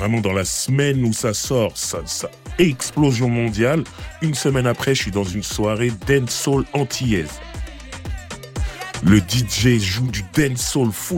vraiment dans la semaine où ça sort, ça explosion mondiale. Une semaine après, je suis dans une soirée dancehall antillaise. Le DJ joue du dancehall full